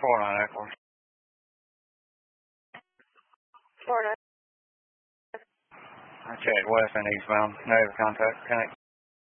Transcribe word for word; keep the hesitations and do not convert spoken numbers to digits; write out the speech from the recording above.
four nine eight four. Florida. I checked west and eastbound. Negative contact. Connect.